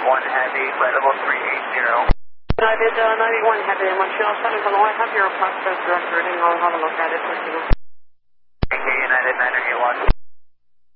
Heavy, flight level 380. United 91 Heavy in Montreal, 7 Illinois. Have your process director, and I'll have a look at it.